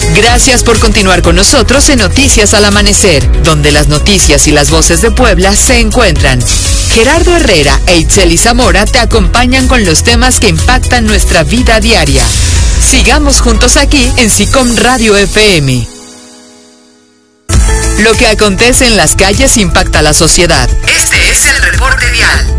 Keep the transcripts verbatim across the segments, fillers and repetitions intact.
Gracias por continuar con nosotros en Noticias al Amanecer, donde las noticias y las voces de Puebla se encuentran. Gerardo Herrera e Itzeli Zamora te acompañan con los temas que impactan nuestra vida diaria. Sigamos juntos aquí en SICOM Radio F M. Lo que acontece en las calles impacta a la sociedad. Este es el reporte vial.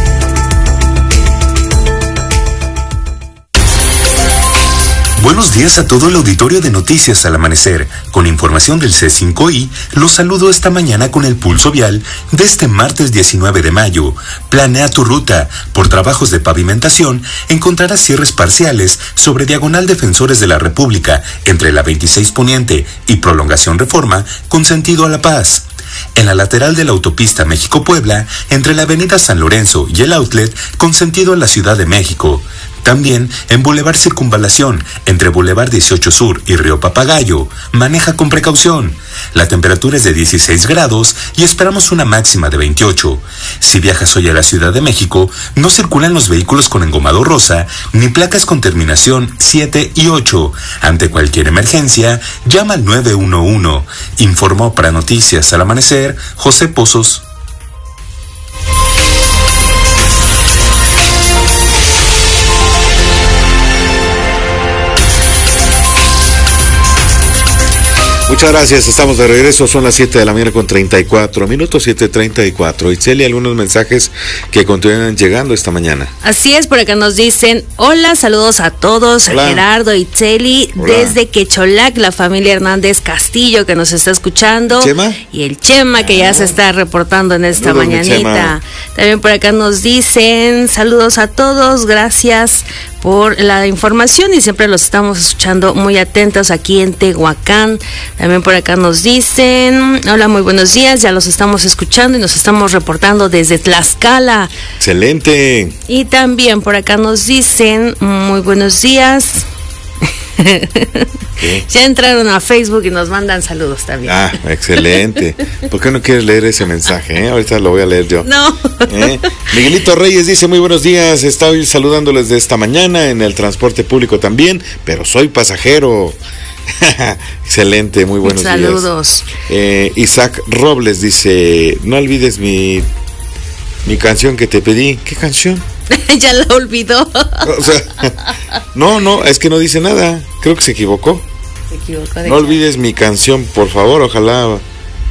Buenos días a todo el auditorio de Noticias al Amanecer. Con información del C cinco I, los saludo esta mañana con el pulso vial de este martes diecinueve de mayo. Planea tu ruta. Por trabajos de pavimentación, encontrarás cierres parciales sobre Diagonal Defensores de la República, entre la veintiséis Poniente y Prolongación Reforma, con sentido a La Paz. En la lateral de la autopista México-Puebla, entre la avenida San Lorenzo y el Outlet, con sentido a la Ciudad de México. También en Boulevard Circunvalación, entre Boulevard dieciocho Sur y Río Papagayo. Maneja con precaución. La temperatura es de dieciséis grados y esperamos una máxima de veintiocho. Si viajas hoy a la Ciudad de México, no circulan los vehículos con engomado rosa ni placas con terminación siete y ocho. Ante cualquier emergencia, llama al nueve uno uno. Informó para Noticias al Amanecer José Pozos. Muchas gracias, estamos de regreso, son las siete de la mañana con treinta y cuatro minutos, siete treinta y cuatro. Itzeli, algunos mensajes que continúan llegando esta mañana. Así es, por acá nos dicen, hola, saludos a todos, hola. Gerardo, Itzeli, hola. Desde Quecholac, la familia Hernández Castillo que nos está escuchando. ¿Chema? Y el Chema que ah, ya se está reportando en esta saludos, mañanita. También por acá nos dicen, saludos a todos, gracias por la información y siempre los estamos escuchando muy atentos aquí en Tehuacán. También por acá nos dicen, hola, muy buenos días, ya los estamos escuchando y nos estamos reportando desde Tlaxcala. Excelente. Y también por acá nos dicen, muy buenos días. ¿Qué? Ya entraron a Facebook y nos mandan saludos también. Ah, excelente. ¿Por qué no quieres leer ese mensaje? Eh? Ahorita lo voy a leer yo. No. ¿Eh? Miguelito Reyes dice, muy buenos días, estoy saludándoles de esta mañana en el transporte público también, pero soy pasajero. Excelente, muy buenos saludos. días. Saludos. Eh, Isaac Robles dice, no olvides mi, mi canción que te pedí. ¿Qué canción? Ya la olvidó. O sea, no, no, es que no dice nada. Creo que se equivocó. Se equivocó de no olvides mi canción, por favor, ojalá.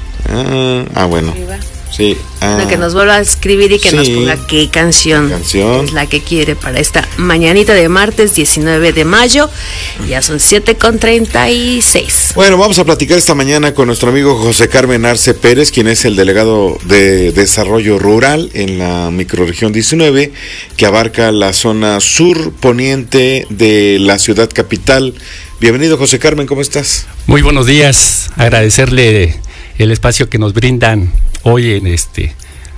Ah, ah bueno. Sí. Ah, que nos vuelva a escribir y que sí, nos ponga qué canción, canción es la que quiere para esta mañanita de martes diecinueve de mayo. Ya son siete con treinta y seis. Bueno, vamos a platicar esta mañana con nuestro amigo José Carmen Arce Pérez, quien es el delegado de Desarrollo Rural en la microrregión diecinueve, que abarca la zona sur poniente de la ciudad capital. Bienvenido, José Carmen, ¿cómo estás? Muy buenos días, agradecerle el espacio que nos brindan hoy en este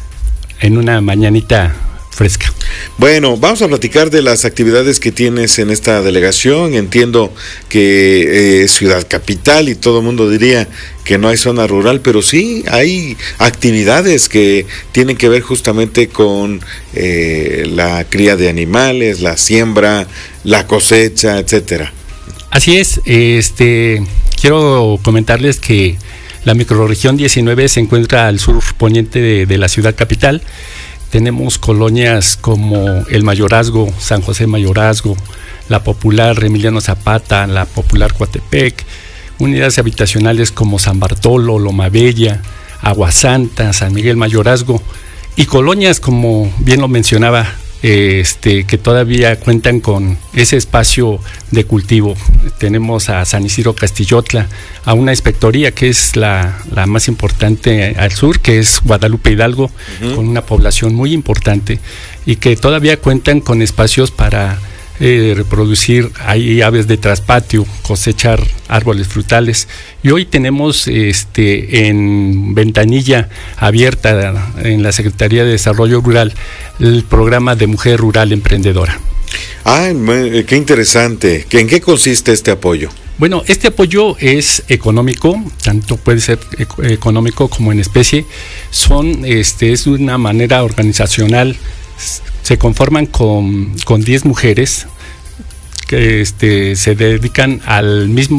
en una mañanita fresca. Bueno, vamos a platicar de las actividades que tienes en esta delegación. Entiendo que es eh, ciudad capital y todo el mundo diría que no hay zona rural, pero sí hay actividades que tienen que ver justamente con eh, la cría de animales, la siembra, la cosecha, etcétera. Así es, este quiero comentarles que la microrregión diecinueve se encuentra al sur poniente de, de la ciudad capital. Tenemos colonias como El Mayorazgo, San José Mayorazgo, la Popular Emiliano Zapata, la Popular Coatepec, unidades habitacionales como San Bartolo, Loma Bella, Aguasanta, San Miguel Mayorazgo, y colonias como bien lo mencionaba, Este, que todavía cuentan con ese espacio de cultivo. Tenemos a San Isidro Castillotla, a una inspectoría que es la, la más importante al sur, que es Guadalupe Hidalgo, uh-huh. con una población muy importante y que todavía cuentan con espacios para eh, reproducir ahí aves de traspatio, cosechar árboles frutales. Y hoy tenemos este en ventanilla abierta en la Secretaría de Desarrollo Rural el programa de Mujer Rural Emprendedora. Ah, qué interesante. ¿En qué consiste este apoyo? Bueno, este apoyo es económico, tanto puede ser económico como en especie. Son, este, es una manera organizacional. Se conforman con con diez mujeres que este se dedican al mismo